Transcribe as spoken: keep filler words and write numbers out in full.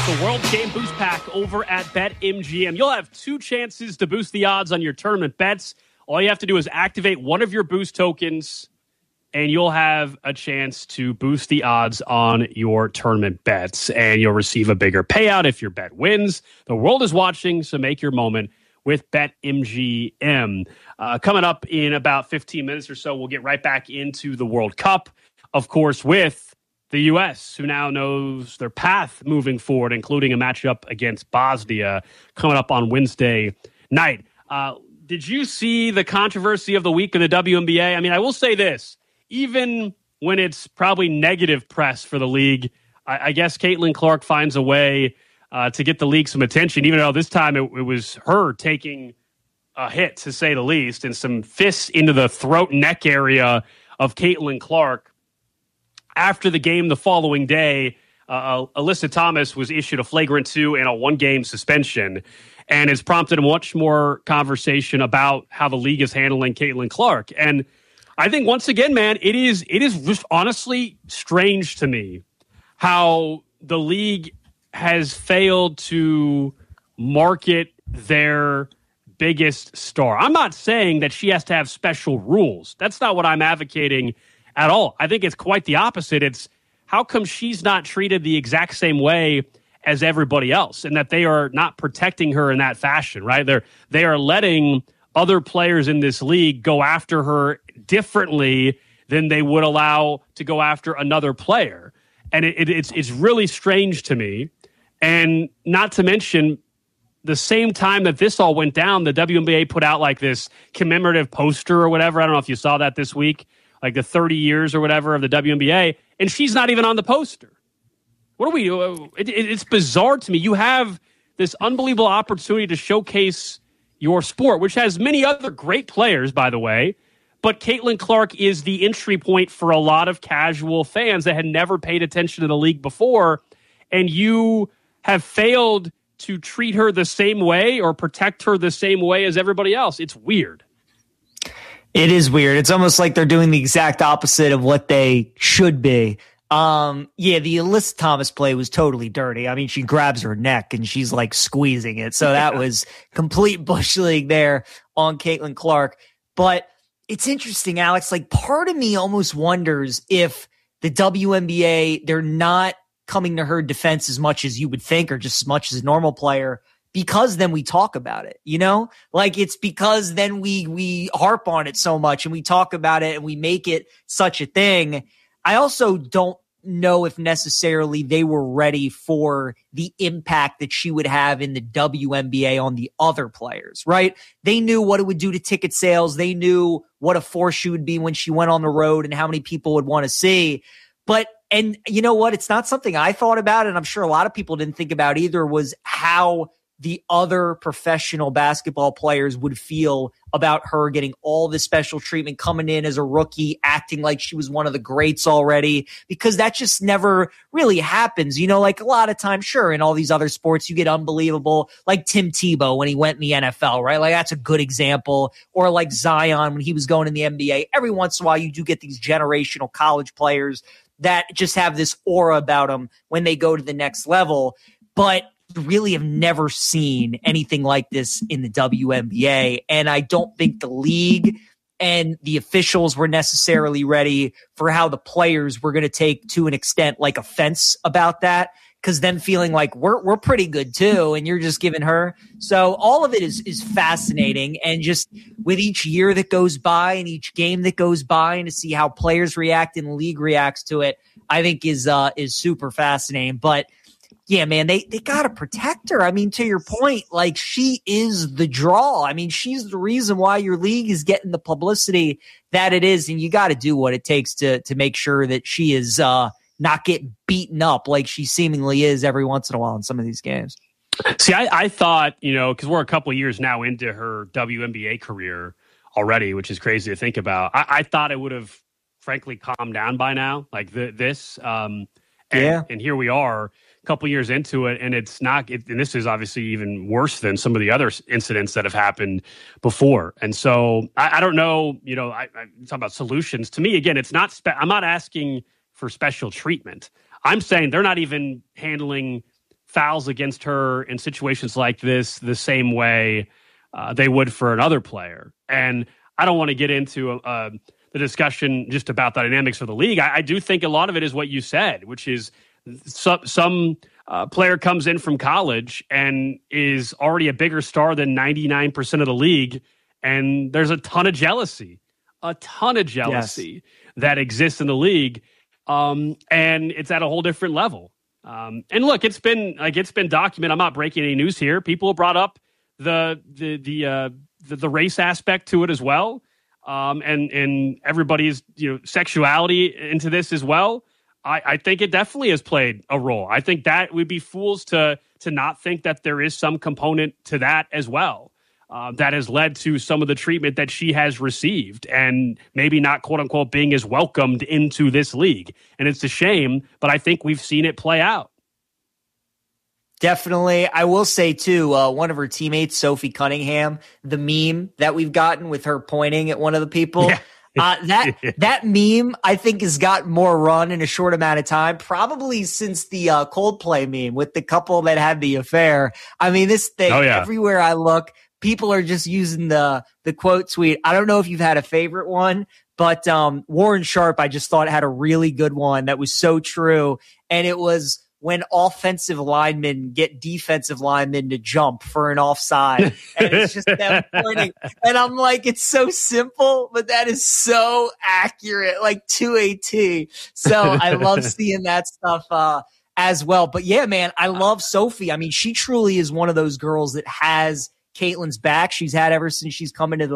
with the World Game Boost Pack over at BetMGM. You'll have two chances to boost the odds on your tournament bets. All you have to do is activate one of your boost tokens, and you'll have a chance to boost the odds on your tournament bets, and you'll receive a bigger payout if your bet wins. The world is watching, so make your moment with BetMGM. Uh, coming up in about fifteen minutes or so, we'll get right back into the World Cup, of course, with the U S, who now knows their path moving forward, including a matchup against Bosnia coming up on Wednesday night. Uh, did you see the controversy of the week in the W N B A? I mean, I will say this. Even when it's probably negative press for the league, I, I guess Caitlin Clark finds a way uh, to get the league some attention, even though this time it, it was her taking a hit, to say the least, and some fists into the throat neck area of Caitlin Clark. After the game the following day, uh, Alyssa Thomas was issued a flagrant two and a one-game suspension, and it's prompted much more conversation about how the league is handling Caitlin Clark. And I think, once again, man, it is it is just honestly strange to me how the league has failed to market their biggest star. I'm not saying that she has to have special rules. That's not what I'm advocating at all. I think it's quite the opposite. It's how come she's not treated the exact same way as everybody else, and that they are not protecting her in that fashion, right? They're they are letting other players in this league go after her differently than they would allow to go after another player. And it, it, it's it's really strange to me. And not to mention, the same time that this all went down, the W N B A put out like this commemorative poster or whatever. I don't know if you saw that this week, like the thirty years or whatever of the W N B A, and she's not even on the poster. What are we doing? It, it, it's bizarre to me. You have this unbelievable opportunity to showcase your sport, which has many other great players, by the way, but Caitlin Clark is the entry point for a lot of casual fans that had never paid attention to the league before, and you have failed to treat her the same way or protect her the same way as everybody else. It's weird. It is weird. It's almost like they're doing the exact opposite of what they should be. Um, yeah, the Alyssa Thomas play was totally dirty. I mean, she grabs her neck and she's like squeezing it. So that yeah. was complete bush league there on Caitlin Clark. But it's interesting, Alex, like part of me almost wonders if the W N B A, they're not coming to her defense as much as you would think, or just as much as a normal player, because then we talk about it, you know, like it's because then we, we harp on it so much and we talk about it and we make it such a thing. I also don't know if necessarily they were ready for the impact that she would have in the W N B A on the other players, right? They knew what it would do to ticket sales. They knew what a force she would be when she went on the road and how many people would want to see. But, and you know what? It's not something I thought about, and I'm sure a lot of people didn't think about either, was how the other professional basketball players would feel about her getting all this special treatment, coming in as a rookie, acting like she was one of the greats already, because that just never really happens. You know, like a lot of times, sure, in all these other sports, you get unbelievable, like Tim Tebow when he went in the N F L, right? Like that's a good example. Or like Zion when he was going in the N B A. Every once in a while, you do get these generational college players that just have this aura about them when they go to the next level. But really have never seen anything like this in the W N B A. And I don't think the league and the officials were necessarily ready for how the players were going to take, to an extent, like offense about that. Cause them feeling like we're, we're pretty good too. And you're just giving her. So all of it is, is fascinating. And just with each year that goes by and each game that goes by, and to see how players react and the league reacts to it, I think is, uh, is super fascinating. But yeah, man, they, they got to protect her. I mean, to your point, like she is the draw. I mean, she's the reason why your league is getting the publicity that it is. And you got to do what it takes to, to make sure that she is, uh, not get beaten up like she seemingly is every once in a while in some of these games. See, I, I thought, you know, because we're a couple of years now into her W N B A career already, which is crazy to think about. I, I thought it would have, frankly, calmed down by now, like the, this. Um, and, yeah. And here we are, a couple of years into it, and it's not. It, and this is obviously even worse than some of the other incidents that have happened before. And so I, I don't know. You know, I, I talk about solutions. To me, again, it's not. Spe- I'm not asking for special treatment. I'm saying they're not even handling fouls against her in situations like this the same way uh, they would for another player. And I don't want to get into uh, the discussion just about the dynamics of the league. I, I do think a lot of it is what you said, which is some, some uh, player comes in from college and is already a bigger star than ninety-nine percent of the league, and there's a ton of jealousy, a ton of jealousy yes. that exists in the league, um, and it's at a whole different level. Um, and look, it's been like it's been documented. I'm not breaking any news here. People have brought up the the the uh, the, the race aspect to it as well, um, and and everybody's you know sexuality into this as well. I, I think it definitely has played a role. I think that we'd be fools to to not think that there is some component to that as well. Uh, that has led to some of the treatment that she has received and maybe not, quote unquote, being as welcomed into this league. And it's a shame, but I think we've seen it play out. Definitely. I will say, too, uh, one of her teammates, Sophie Cunningham, the meme that we've gotten with her pointing at one of the people, yeah. uh, that that meme, I think, has got more run in a short amount of time, probably since the uh, Coldplay meme with the couple that had the affair. I mean, this thing, oh, yeah. everywhere I look, people are just using the the quote tweet. I don't know if you've had a favorite one, but um, Warren Sharp, I just thought had a really good one that was so true. And it was when offensive linemen get defensive linemen to jump for an offside. And it's just them pointing. And I'm like, it's so simple, but that is so accurate, like to a T. So I love seeing that stuff uh, as well. But yeah, man, I love Sophie. I mean, she truly is one of those girls that has Caitlin's back. She's had ever since she's come into the